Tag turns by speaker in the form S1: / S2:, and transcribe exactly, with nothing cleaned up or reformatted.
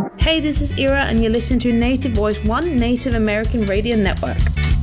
S1: Hey, this is Ira, and you're listening to Native Voice One Native American Radio Network.